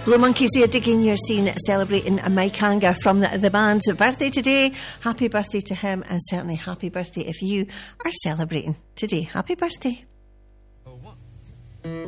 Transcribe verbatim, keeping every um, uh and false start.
Blue Monkeys here, Digging Your Scene, celebrating Mike Hanger from the, the band's birthday today. Happy birthday to him, and certainly happy birthday if you are celebrating today. Happy birthday.